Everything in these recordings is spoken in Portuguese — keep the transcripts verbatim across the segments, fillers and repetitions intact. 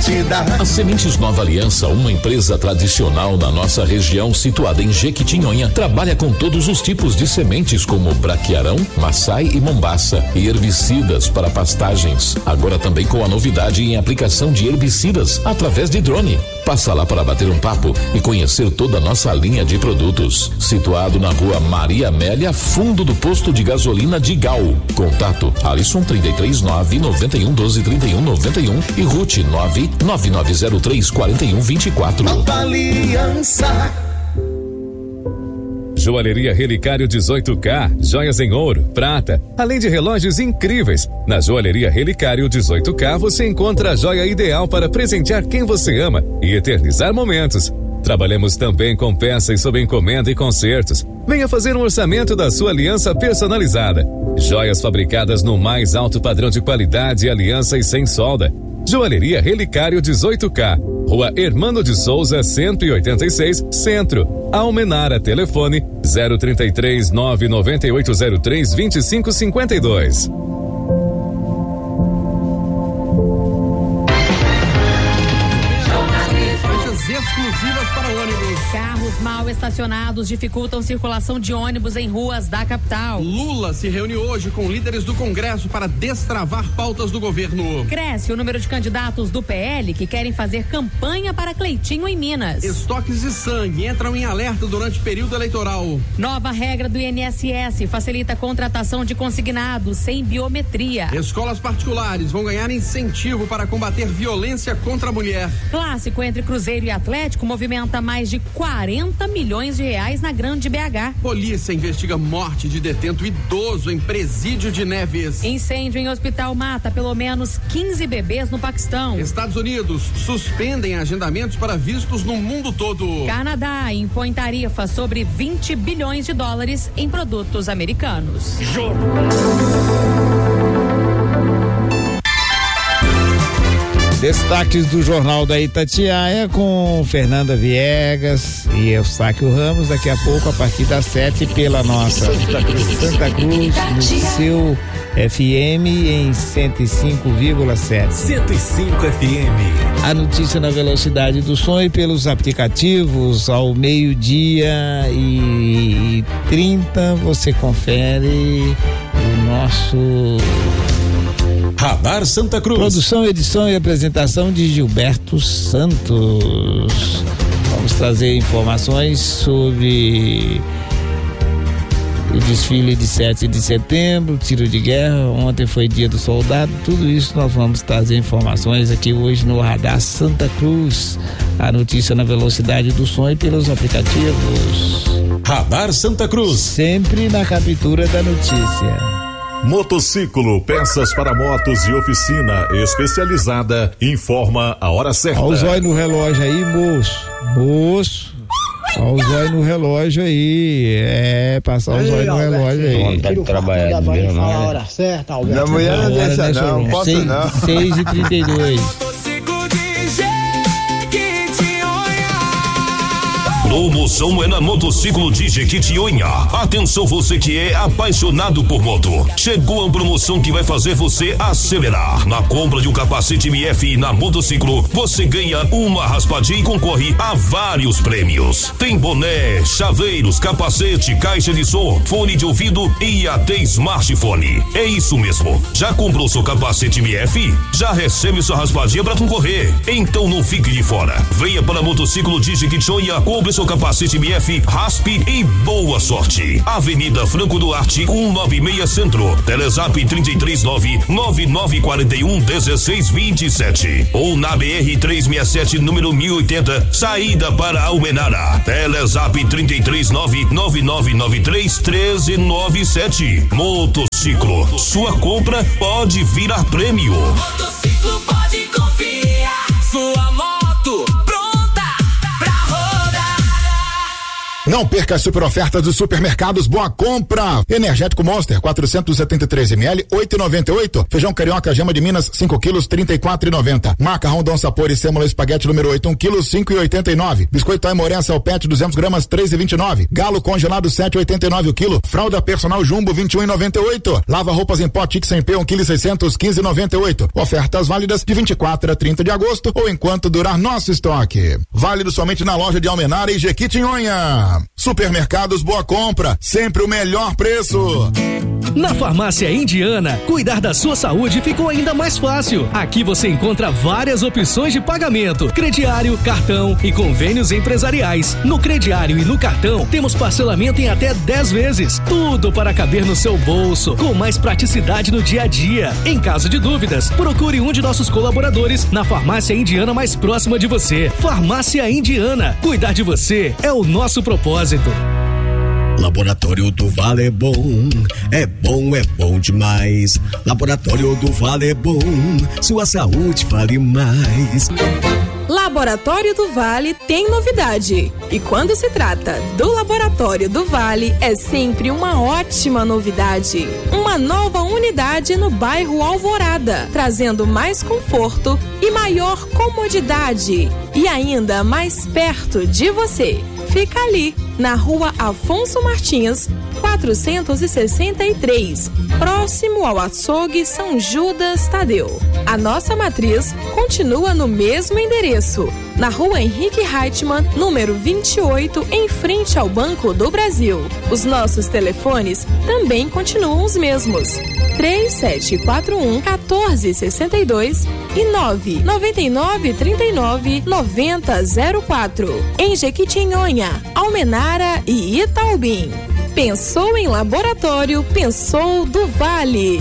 garantida. A Sementes Nova Aliança, uma empresa tradicional na nossa região, situada em Jequitinhonha, trabalha com todos os tipos de sementes como braquiarão, maçai e mombaça e herbicidas para pastagens. Agora também com a novidade em aplicação de herbicidas através de drone. Passa lá para bater um papo e conhecer toda a nossa linha de produtos. Situado na rua Maria Amélia, fundo do posto de gasolina de Gal. Contato Alisson trinta e três nove noventa e um doze trinta e um noventa e um e Ruth nove nove nove zero três quatro um dois quatro. Nova Aliança. Joalheria Relicário dezoito K, joias em ouro, prata, além de relógios incríveis. Na Joalheria Relicário dezoito K você encontra a joia ideal para presentear quem você ama e eternizar momentos. Trabalhamos também com peças sob encomenda e concertos. Venha fazer um orçamento da sua aliança personalizada. Joias fabricadas no mais alto padrão de qualidade, aliança e sem solda. Joalheria Relicário dezoito K, Rua Hermano de Souza, cento e oitenta e seis, Centro. Almenara, telefone zero trinta e três, nove noventa e oito zero três, vinte e cinco cinquenta e dois. Exclusivas para ônibus. Carros mal estacionados dificultam circulação de ônibus em ruas da capital. Lula se reúne hoje com líderes do Congresso para destravar pautas do governo. Cresce o número de candidatos do P L que querem fazer campanha para Cleitinho em Minas. Estoques de sangue entram em alerta durante o período eleitoral. Nova regra do I N S S facilita a contratação de consignados sem biometria. Escolas particulares vão ganhar incentivo para combater violência contra a mulher. Clássico entre Cruzeiro e Atlético movimenta mais de quarenta milhões de reais na Grande B H. Polícia investiga morte de detento idoso em Presídio de Neves. Incêndio em hospital mata pelo menos quinze bebês no Paquistão. Estados Unidos suspendem agendamentos para vistos no mundo todo. Canadá impõe tarifa sobre vinte bilhões de dólares em produtos americanos. Destaques do Jornal da Itatiaia com Fernanda Viegas e Eustáquio Ramos, daqui a pouco a partir das sete pela nossa Santa Cruz, no seu F M em cento e cinco vírgula sete. cento e cinco F M. A notícia na velocidade do som e pelos aplicativos ao meio-dia e trinta você confere o nosso Radar Santa Cruz. Produção, edição e apresentação de Gilberto Santos. Vamos trazer informações sobre o desfile de sete de setembro, tiro de guerra. Ontem foi dia do soldado. Tudo isso nós vamos trazer informações aqui hoje no Radar Santa Cruz. A notícia na velocidade do som e pelos aplicativos. Radar Santa Cruz. Sempre na captura da notícia. Motociclo, peças para motos e oficina especializada, informa a hora certa. Olha o zóio no relógio aí, moço. Moço. Olha o zóio no relógio aí. É, passar o zóio no relógio aí. Vontade de trabalhar de mesmo, a hora certa, Alberto. Minha mulher não deixa não, não posso não. seis e trinta e dois. Promoção é na Motociclo de Jequitinhonha. Atenção você que é apaixonado por moto. Chegou a promoção que vai fazer você acelerar. Na compra de um capacete M F na Motociclo, você ganha uma raspadinha e concorre a vários prêmios. Tem boné, chaveiros, capacete, caixa de som, fone de ouvido e até smartphone. É isso mesmo. Já comprou seu capacete M F? Já recebe sua raspadinha para concorrer. Então não fique de fora. Venha para a Motociclo de Jequitinhonha, compre seu capacete M F, raspe e boa sorte. Avenida Franco Duarte, cento e noventa e seis Centro. Telezap trinta e três nove, nove nove quatro um, um seis dois sete. Ou na B R trezentos e sessenta e sete, número mil e oitenta, saída para Almenara. Telezap trinta e três nove, nove nove nove três, um três nove sete. Motociclo, sua compra pode virar prêmio. Motociclo pode confiar. Sua moto pronta pra rodar. Não perca as super ofertas dos supermercados Boa Compra. Energético Monster, quatrocentos e setenta e três mililitros, oito e noventa e oito. Feijão carioca Gema de Minas, cinco quilos, trinta e quatro e noventa. Macarrão Dom Sapor e sêmola espaguete número oito, um quilo, cinco e oitenta e nove. Biscoito Aimoré Pet, duzentos gramas, três e vinte e nove. Galo congelado, sete e oitenta e nove o quilo. Fralda personal Jumbo, vinte e um e noventa e oito. Lava roupas em pó Tix em P, um quilo e seiscentos, quinze e noventa e oito. Ofertas válidas de vinte e quatro a trinta de agosto ou enquanto durar nosso estoque. Válido somente na loja de Almenara e Jequitinhonha. Supermercados Boa Compra, sempre o melhor preço. Na Farmácia Indiana, cuidar da sua saúde ficou ainda mais fácil. Aqui você encontra várias opções de pagamento: crediário, cartão e convênios empresariais. No crediário e no cartão, temos parcelamento em até dez vezes. Tudo para caber no seu bolso, com mais praticidade no dia a dia. Em caso de dúvidas, procure um de nossos colaboradores na Farmácia Indiana mais próxima de você. Farmácia Indiana, cuidar de você é o nosso propósito. Laboratório do Vale é bom, é bom, é bom demais. Laboratório do Vale é bom, sua saúde vale mais. Laboratório do Vale tem novidade. E quando se trata do Laboratório do Vale, é sempre uma ótima novidade. Uma nova unidade no bairro Alvorada, trazendo mais conforto e maior comodidade. E ainda mais perto de você. Fica ali, na rua Afonso Martins, quatrocentos e sessenta e três, próximo ao açougue São Judas Tadeu. A nossa matriz continua no mesmo endereço, na rua Henrique Reichmann, número vinte e oito, em frente ao Banco do Brasil. Os nossos telefones também continuam os mesmos: três sete quatro um, um quatro seis dois e nove nove nove três nove nove zero zero quatro. Em Jequitinhonha, Almenara e Itaubim. Pensou em laboratório, pensou do Vale.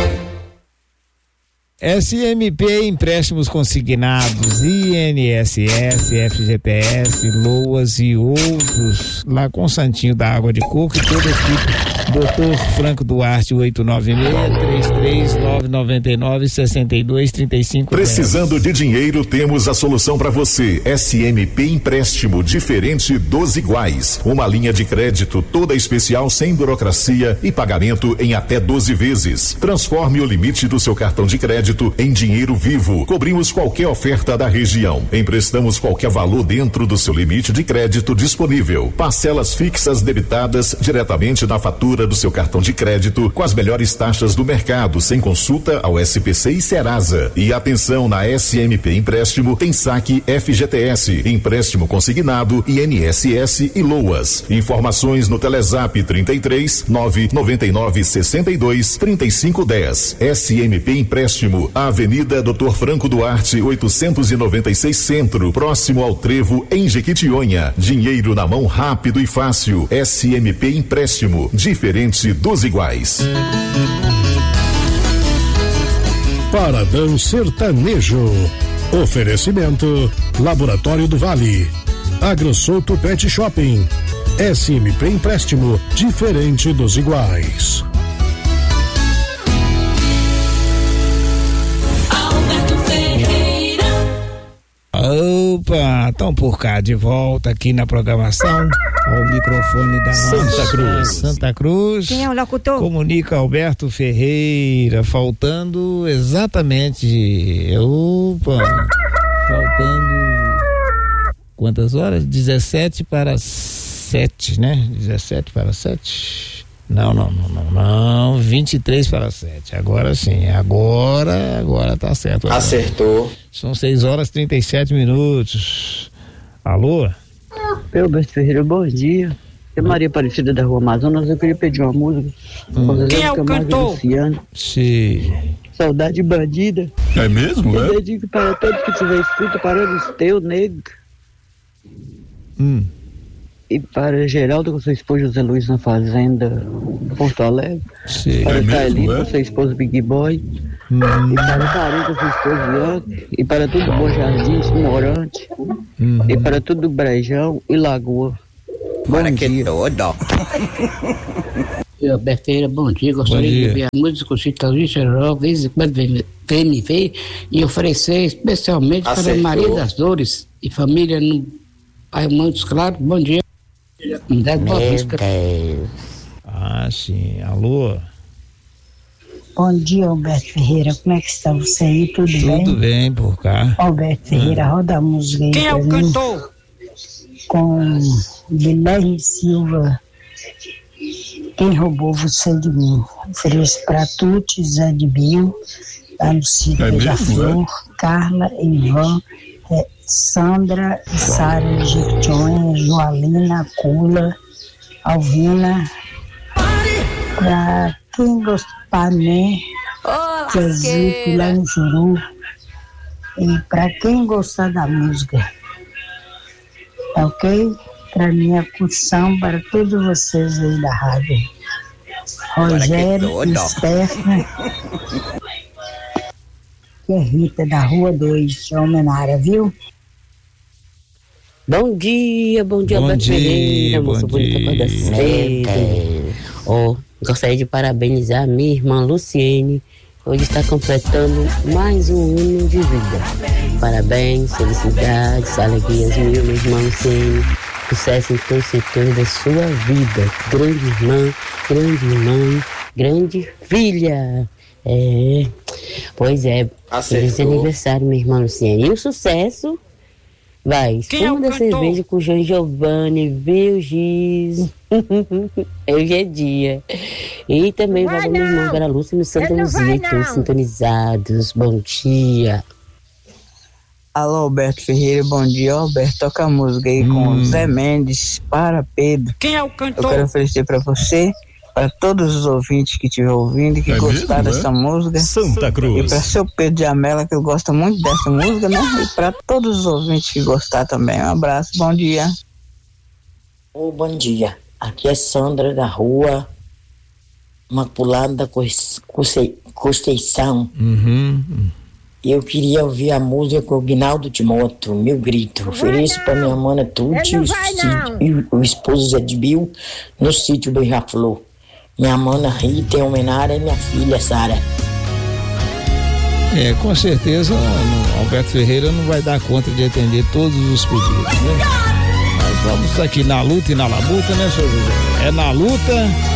S M P Empréstimos Consignados, I N S S, F G T S, Loas e outros, lá com o Santinho da Água de Coco e toda a equipe. doutor Franco Duarte, oito nove seis, três três nove nove nove, seis dois três cinco. Precisando de dinheiro, temos a solução para você. S M P Empréstimo, diferente dos iguais. Uma linha de crédito toda especial, sem burocracia e pagamento em até doze vezes. Transforme o limite do seu cartão de crédito em dinheiro vivo. Cobrimos qualquer oferta da região. Emprestamos qualquer valor dentro do seu limite de crédito disponível. Parcelas fixas debitadas diretamente na fatura do seu cartão de crédito, com as melhores taxas do mercado, sem consulta ao S P C e Serasa. E atenção, na S M P Empréstimo tem saque F G T S, empréstimo consignado, I N S S e Loas. Informações no Telezap trinta e três, nove nove nove, sessenta e dois, trinta e cinco dez. S M P Empréstimo, Avenida doutor Franco Duarte, oitocentos e noventa e seis Centro, próximo ao Trevo, em Jequitinhonha. Dinheiro na mão rápido e fácil. S M P Empréstimo, diferente dos iguais. Paradão Sertanejo. Oferecimento Laboratório do Vale, AgroSouto Pet Shopping, S M P Empréstimo, diferente dos iguais. Opa, estão por cá de volta aqui na programação, ao microfone da Santa nossa Cruz. Santa Cruz. Quem é o locutor? Comunica Alberto Ferreira, faltando exatamente, opa, faltando quantas horas? dezessete para sete, né? dezessete para sete. Não, não, não, não, não, vinte e três para sete, agora sim, agora, agora tá certo. Agora. Acertou. São seis horas e trinta e sete minutos. Alô? Alberto Ferreira, bom dia. É Maria Aparecida da Rua Amazonas, eu queria pedir uma música. Hum. Quem é o cantor? Sim. Saudade bandida. É mesmo, eu é? Eu dedico para todos que tiver escuta, para o teu nego. Hum. E para Geraldo com sua esposa José Luiz na Fazenda Porto Alegre. Sim. Para É Thaili mesmo, é? com sua esposa Big Boy. Hum. E para Tarim com sua esposa Bianca. E para tudo Bom Jardim, Morante. Hum. E para tudo Brejão e Lagoa. Bora que todo. Alberto Ferreira, bom dia. Gostaria Bom dia. de ver a música com Chitãozinho Chororó, de vez em quando vem, vem me ver, e oferecer especialmente Acertou. para Maria das Dores e família no Pai Montes Claros. Bom dia. Dá Meu música. Deus. Ah, sim. Alô? Bom dia, Alberto Ferreira. Como é que está você aí? Tudo, Tudo bem? Tudo bem por cá. Alberto Ferreira, hum. roda a música aí. Quem é o cantor? Com Guilherme Silva. Quem roubou você de mim? Ofereço para Tuti, Zé de Bio, da Lucida É da mesmo, Flor, né? Carla, Ivan, é, Sandra, Sara Jequitinhonha, Joalina, Cula, Alvina. Para quem gostar, né? Zezito lá no Juru. E para quem gostar da música, tá ok? Para minha curtição, para todos vocês aí da rádio. Rogério e Stefano, que é Rita da Rua dois, de Almenara, viu? Bom dia, bom dia, Bom Alberto dia, Ferreira, bom moça bonita, dia. acorda cedo. Oh, gostaria de parabenizar minha irmã Luciene, hoje está completando mais um ano de vida. Parabéns, felicidades, alegrias mil, minha irmã Luciene. Sucesso em todos os setores da sua vida. Grande irmã, grande mãe, grande filha. É, pois é, feliz aniversário, minha irmã Luciene. E o sucesso vai, espuma da cerveja com o João Giovanni, viu, Giz? Hoje é dia. E também vai, vai minha irmã Vera Lúcia no Santa Luzita, sintonizados. Bom dia. Alô, Alberto Ferreira, bom dia. Alberto, toca a música aí com Hum. Zé Mendes, para Pedro. Quem é o cantor? Eu quero oferecer para você, para todos os ouvintes que estiver ouvindo e que É gostaram mesmo, dessa é? música. Santa Cruz. E para seu Pedro de Amela, que eu gosto muito dessa música, né? E para todos os ouvintes que gostaram também. Um abraço, bom dia. Oh, bom dia. Aqui é Sandra da Rua Maculada Conceição. Uhum. Eu queria ouvir a música com o Guinaldo Timóteo, Meu Grito. Ofereço para minha mana Tuti e o esposo Zé de Bio no sítio Beija-Flor. Minha mana Rita em homenagem à minha filha Sara. É, com certeza o Alberto Ferreira não vai dar conta de atender todos os pedidos, né? Mas vamos aqui na luta e na labuta, né, senhor José? É na luta